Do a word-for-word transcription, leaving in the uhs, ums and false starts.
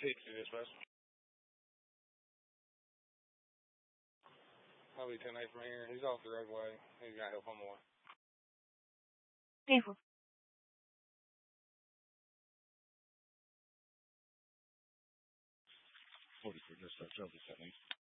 sixty dispatch. Probably ten eight from here. He's off the roadway. He's got help on the way. Vehicle. forty-three dispatch, over seventy.